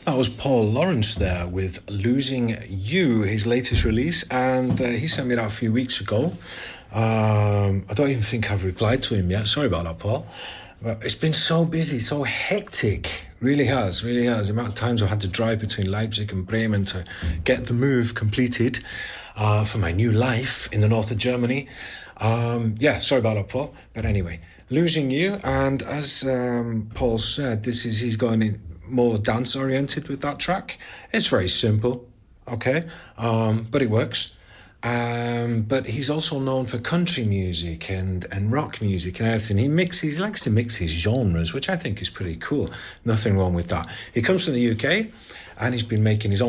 That was Paul Lawrence there with Losing You, his latest release, and he sent me that a few weeks ago. I don't even think I've replied to him yet. Sorry about that, Paul. But it's been so busy, so hectic. Really has, really has. The amount of times I've had to drive between Leipzig and Bremen to get the move completed for my new life in the north of Germany. Yeah, sorry about that, Paul. But anyway, Losing You, and as Paul said, he's going in more dance oriented with that track. It's very simple, okay, but it works. But he's also known for country music and rock music and everything. He likes to mix his genres, which I think is pretty cool. Nothing wrong with that. He comes from the UK, and he's been making his own